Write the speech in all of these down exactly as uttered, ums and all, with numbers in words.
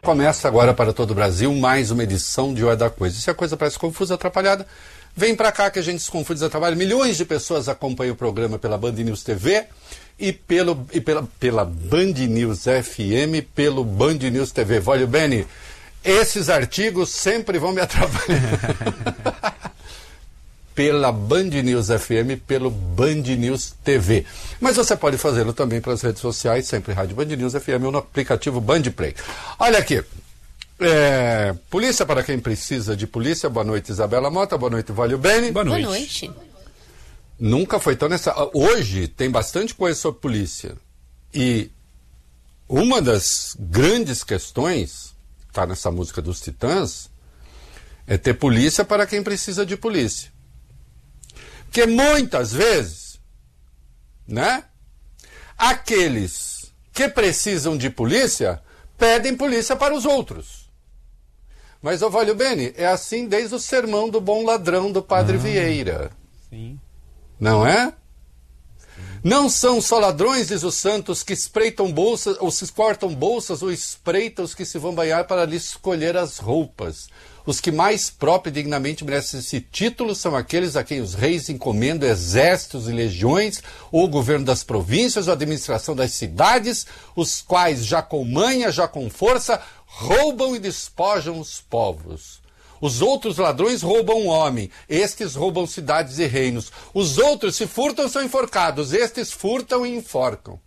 Começa agora para todo o Brasil mais uma edição de Hora da Coisa. Se a coisa parece confusa, atrapalhada, vem para cá que a gente desconfunde, desatrapalha. Milhões de pessoas acompanham o programa pela Band News T V e, pelo, e pela, pela Band News F M, pelo Band News T V. Olha, Beni, esses artigos sempre vão me atrapalhar. Pela Band News F M, pelo Band News T V. Mas você pode fazê-lo também pelas redes sociais, sempre Rádio Band News F M ou no aplicativo Band Play. Olha aqui, é, polícia para quem precisa de polícia. Boa noite, Isabela Mota. Boa noite, Valio Bene. Boa noite. Boa noite. Nunca foi tão nessa... Hoje tem bastante coisa sobre polícia. E uma das grandes questões, está nessa música dos Titãs, é ter polícia para quem precisa de polícia. Porque muitas vezes, né, aqueles que precisam de polícia pedem polícia para os outros. Mas, ô Valio Bene, é assim desde o sermão do bom ladrão do Padre ah, Vieira. Sim. Não é? Não são só ladrões, diz o Santos, que espreitam bolsas, ou se cortam bolsas, ou espreitam os que se vão banhar para lhes escolher as roupas. Os que mais próprio e dignamente merecem esse título são aqueles a quem os reis encomendam exércitos e legiões, ou o governo das províncias, ou a administração das cidades, os quais, já com manha, já com força, roubam e despojam os povos. Os outros ladrões roubam o homem, estes roubam cidades e reinos. Os outros, se furtam, são enforcados, estes furtam e enforcam.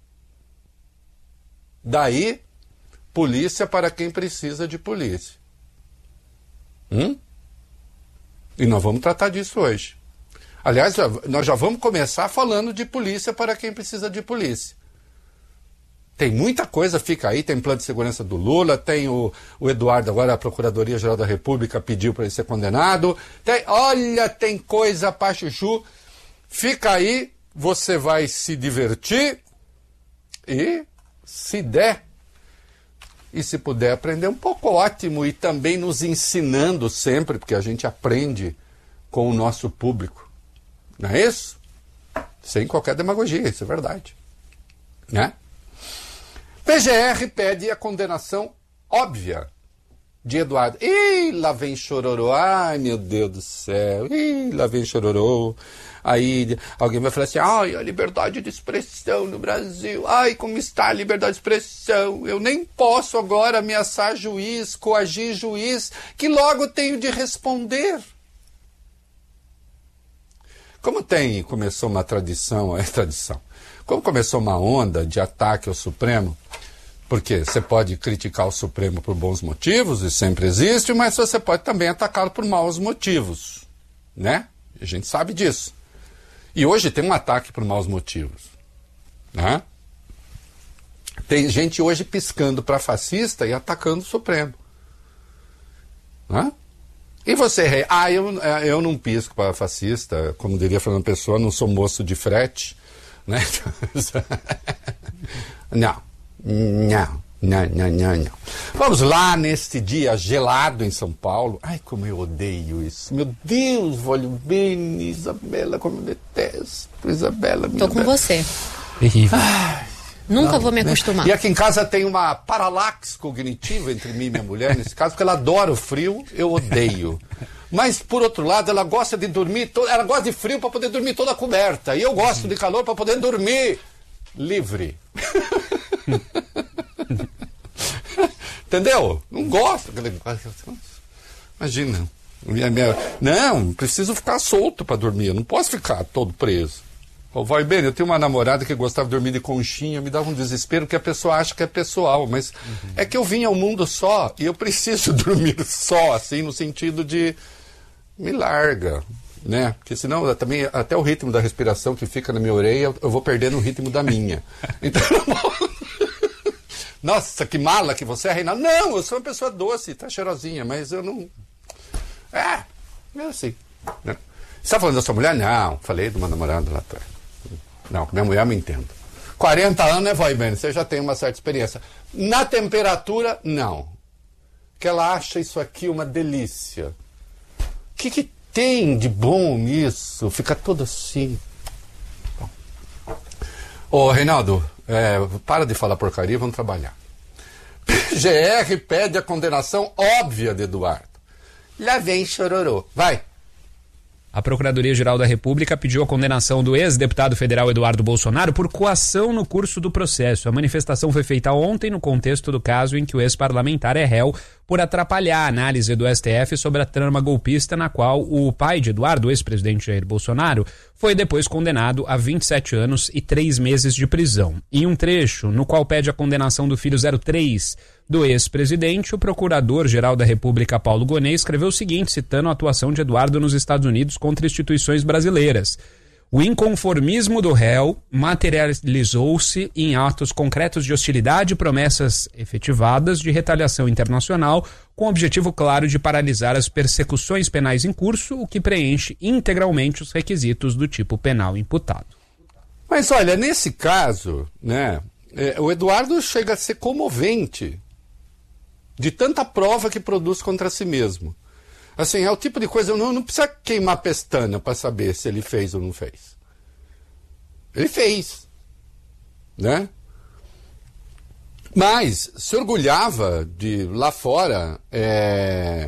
Daí, polícia para quem precisa de polícia. Hum? E nós vamos tratar disso hoje. Aliás, nós já vamos começar falando de polícia para quem precisa de polícia. Tem muita coisa, fica aí, tem plano de segurança do Lula, tem o, o Eduardo, agora a Procuradoria-Geral da República pediu para ele ser condenado. Tem, olha, tem coisa pra chuchu. Fica aí, você vai se divertir e, se der, e se puder aprender um pouco, ótimo, e também nos ensinando sempre, porque a gente aprende com o nosso público. Não é isso? Sem qualquer demagogia, isso é verdade. Né? P G R pede a condenação óbvia de Eduardo. Ih, lá vem chororô. Ai, meu Deus do céu. Ih, lá vem chororô. Aí alguém vai falar assim, ai, a liberdade de expressão no Brasil. Ai, como está a liberdade de expressão. Eu nem posso agora ameaçar juiz, coagir juiz, que logo tenho de responder. Como tem, começou uma tradição, é tradição. Como começou uma onda de ataque ao Supremo, porque você pode criticar o Supremo por bons motivos, e sempre existe, mas você pode também atacá-lo por maus motivos, né? A gente sabe disso. E hoje tem um ataque por maus motivos, né? Tem gente hoje piscando para fascista e atacando o Supremo, né? E você, rei, ah, eu, eu não pisco para fascista, como diria Fernando Pessoa, não sou moço de frete, né? Não, não, não, não, não, não. Vamos lá neste dia gelado em São Paulo. Ai, como eu odeio isso. Meu Deus, olha bem, Isabela, como eu detesto. Isabela, minha Tô com bela. você. Terrível. Ai, Nunca não, vou me né? acostumar. E aqui em casa tem uma paralaxe cognitiva entre mim e minha mulher, nesse caso, porque ela adora o frio, eu odeio. Mas, por outro lado, ela gosta de dormir, to... ela gosta de frio para poder dormir toda coberta. E eu gosto de calor para poder dormir livre. Entendeu? Não gosto. Imagina. Minha, minha... Não, preciso ficar solto para dormir. Eu não posso ficar todo preso. Ô, vai bem, eu tenho uma namorada que gostava de dormir de conchinha, me dava um desespero, porque a pessoa acha que é pessoal, mas uhum. É que eu vim ao mundo só, e eu preciso dormir só, assim, no sentido de me larga, né? Porque senão eu também, até o ritmo da respiração que fica na minha orelha, eu vou perdendo o ritmo da minha. Então, nossa, que mala que você é, Reinaldo. Não, eu sou uma pessoa doce, tá cheirosinha, mas eu não... É, é assim, né? Você está falando da sua mulher? Não, falei de uma namorada lá atrás. Não, minha mulher me entende. quarenta anos, né, vai bem, você já tem uma certa experiência. Na temperatura, não. Que ela acha isso aqui uma delícia. O que, que tem de bom nisso? Fica todo assim. Bom. Ô, Reinaldo, é, para de falar porcaria, vamos trabalhar. G R pede a condenação óbvia de Eduardo. Lá vem chororô. Vai. A Procuradoria-Geral da República pediu a condenação do ex-deputado federal Eduardo Bolsonaro por coação no curso do processo. A manifestação foi feita ontem no contexto do caso em que o ex-parlamentar é réu por atrapalhar a análise do S T F sobre a trama golpista na qual o pai de Eduardo, o ex-presidente Jair Bolsonaro, foi depois condenado a vinte e sete anos e três meses de prisão. Em um trecho no qual pede a condenação do filho zero três do ex-presidente, o Procurador-Geral da República, Paulo Gonet, escreveu o seguinte, citando a atuação de Eduardo nos Estados Unidos contra instituições brasileiras. O inconformismo do réu materializou-se em atos concretos de hostilidade e promessas efetivadas de retaliação internacional, com o objetivo claro de paralisar as persecuções penais em curso, o que preenche integralmente os requisitos do tipo penal imputado. Mas olha, nesse caso, né, é, o Eduardo chega a ser comovente de tanta prova que produz contra si mesmo. Assim, é o tipo de coisa, não, não precisa queimar pestana para saber se ele fez ou não fez. Ele fez, né? Mas se orgulhava de, lá fora, é,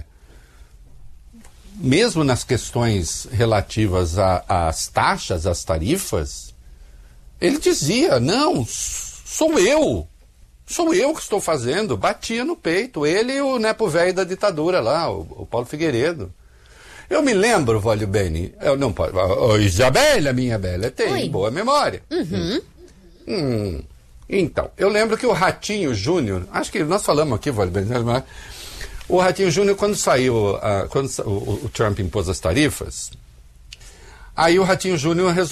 mesmo nas questões relativas às taxas, às tarifas, ele dizia, não, sou eu. Sou eu que estou fazendo, batia no peito, ele e o nepo velho da ditadura lá, o, o Paulo Figueiredo. Eu me lembro, Vólio Beni, eu não posso, oh, Isabela, minha bela, tem Oi. boa memória. Uhum. Hum, então, eu lembro que o Ratinho Júnior, acho que nós falamos aqui, Vólio Beni, o Ratinho Júnior, quando saiu, uh, quando o, o Trump impôs as tarifas, aí o Ratinho Júnior resolveu